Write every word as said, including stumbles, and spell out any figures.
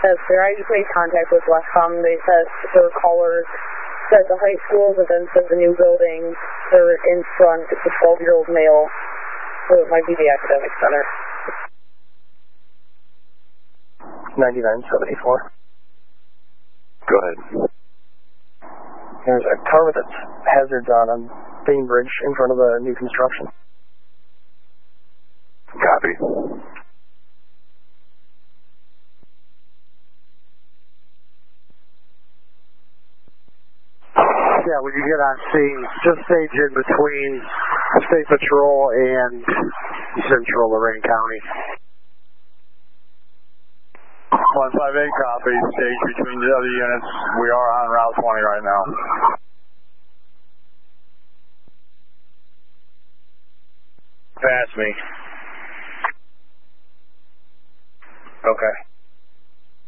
Yes, sir. I just made contact with Westcom. They said their callers said the high school, but then said the new building, they're in front. It's a twelve-year-old male, so it might be the academic center. ninety-nine seventy-four. Go ahead. There's a car with its hazards on on Bainbridge in front of the new construction. Copy. Yeah, when you get on scene, just stage in between State Patrol and Central Lorraine County. one five eight, copy. Stage between the other units. We are on Route twenty right now. Pass me. Okay.